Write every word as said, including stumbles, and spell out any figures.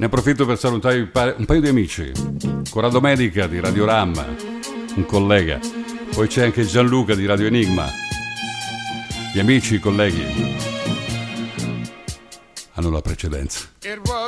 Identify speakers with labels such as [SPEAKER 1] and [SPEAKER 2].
[SPEAKER 1] Ne approfitto per salutare un paio, un paio di amici. Corrado Medica di Radio Ram, un collega. Poi c'è anche Gianluca di Radio Enigma. Gli amici, i colleghi hanno la precedenza.